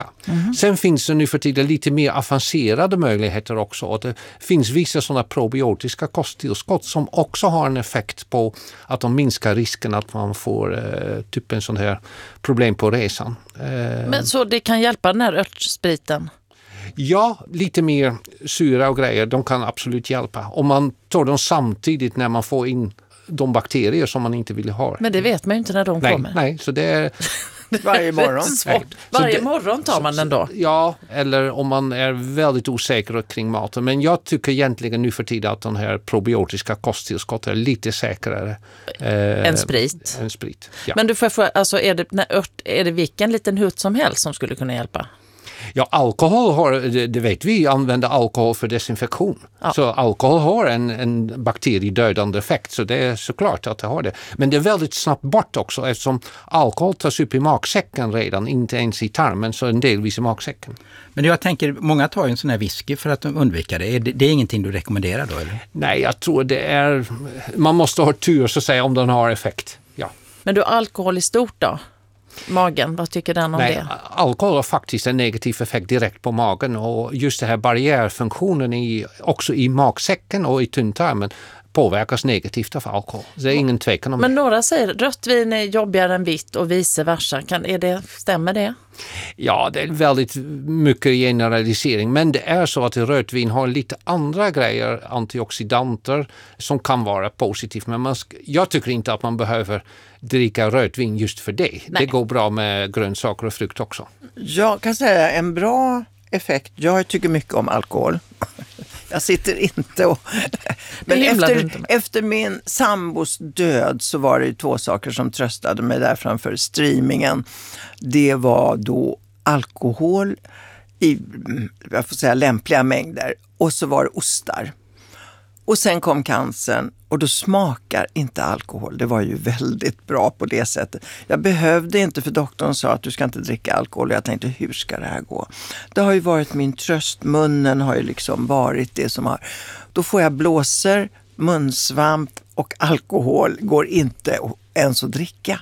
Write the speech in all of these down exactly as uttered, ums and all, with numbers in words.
Mm. Sen finns det nu för tiden lite mer avancerade möjligheter också. Och det finns vissa sådana probiotiska kosttillskott som också har en effekt på att de minskar risken att man får eh, typ en sån här problem på resan. Eh, Men så det kan hjälpa den här örtspriten? Ja, lite mer syra och grejer, de kan absolut hjälpa. Om man tar dem samtidigt när man får in de bakterier som man inte vill ha. Men det vet man ju inte när de nej, kommer. Nej, så det är... Varje morgon. Nej. Varje det, morgon tar man den då? Ja, eller om man är väldigt osäker kring maten. Men jag tycker egentligen nu för tiden att de här probiotiska kosttillskott är lite säkrare. Eh, en sprit? En sprit, ja. Men du får få, alltså är det, ört, är det vilken liten hutt som helst som skulle kunna hjälpa? Ja, alkohol har, det, det vet vi, använder alkohol för desinfektion. Ja. Så alkohol har en, en bakteriedödande effekt, så det är såklart att det har det. Men det är väldigt snabbt bort också eftersom alkohol tas upp i magsäcken redan, inte ens i tarmen, så en delvis i magsäcken. Men jag tänker, många tar ju en sån här whisky för att undvika det. Är det, det är ingenting du rekommenderar då, eller? Nej, jag tror det är, man måste ha tur så att säga om den har effekt, ja. Men du, alkohol i stort då? Magen, vad tycker den om Nej, det? Alkohol har faktiskt en negativ effekt direkt på magen och just det här barriärfunktionen i, också i magsäcken och i tunntarmen påverkas negativt av alkohol. Det är ingen tvekan om Men det. några säger att rött vin är jobbigare än vitt och vice versa. Kan, är det, stämmer det? Ja, det är väldigt mycket generalisering. Men det är så att rött vin har lite andra grejer, antioxidanter, som kan vara positivt. Men man ska, jag tycker inte att man behöver dricka rött vin just för det. Nej. Det går bra med grönsaker och frukt också. Jag kan säga en bra effekt. Jag tycker mycket om alkohol. Jag sitter inte och... Men efter, efter min sambos död så var det ju två saker som tröstade mig där framför streamingen. Det var då alkohol i, jag får säga, lämpliga mängder. Och så var det ostar. Och sen kom cancern och då smakar inte alkohol. Det var ju väldigt bra på det sättet. Jag behövde inte, för doktorn sa att du ska inte dricka alkohol. Och jag tänkte, hur ska det här gå? Det har ju varit min tröst. Munnen har ju liksom varit det som har... Då får jag blåser, munsvamp och alkohol går inte ens att dricka.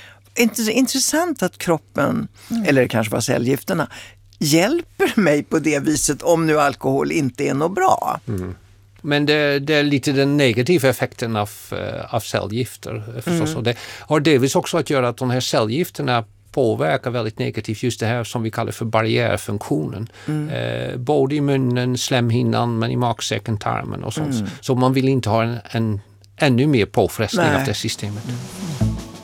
Intressant att kroppen, mm. eller kanske var cellgifterna, hjälper mig på det viset om nu alkohol inte är något bra. Mm. Men det, det är lite den negativa effekten av, av cellgifter förstås. Mm. Och det har delvis också att göra att de här cellgifterna påverkar väldigt negativt just det här som vi kallar för barriärfunktionen. Mm. Eh, både i munnen, slemhinnan, men i magsäcken, tarmen och sånt. Mm. Så man vill inte ha en, en ännu mer påfrestning Nej. av det systemet. Mm.